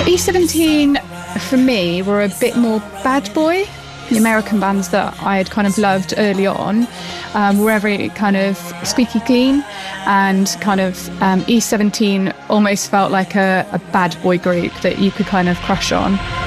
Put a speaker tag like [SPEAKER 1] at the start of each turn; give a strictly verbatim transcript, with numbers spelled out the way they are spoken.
[SPEAKER 1] E seventeen, for me, were a bit more bad boy. The American bands that I had kind of loved early on um, were very kind of squeaky clean, and kind of um, E seventeen almost felt like a, a bad boy group that you could kind of crush on.